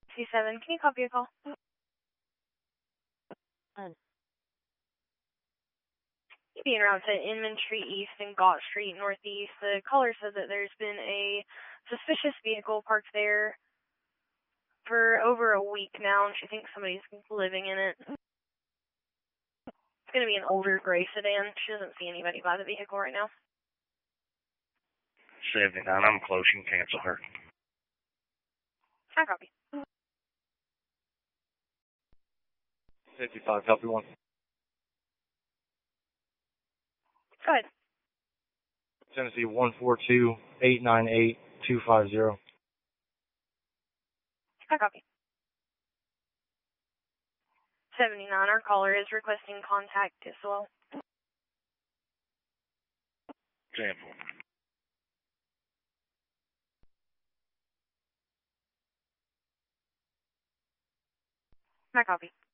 C7, can you copy a call? Being route to Inman Street East and Gott Street Northeast, the caller said that there's been a suspicious vehicle parked there for over a week now, and she thinks somebody's living in it. It's going to be an older gray sedan. She doesn't see anybody by the vehicle right now. 79, I'm close. You can cancel her. I copy. 55, copy 1. Go ahead. Tennessee 142-898-250. I copy. 79, our caller is requesting contact as well. Sample. I copy.